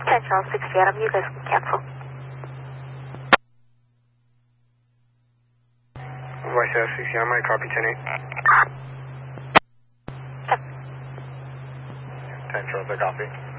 10 Charles 60 Adam, you guys can cancel. Voice 60 Adam, I copy 10-8. 10 Charles, I copy.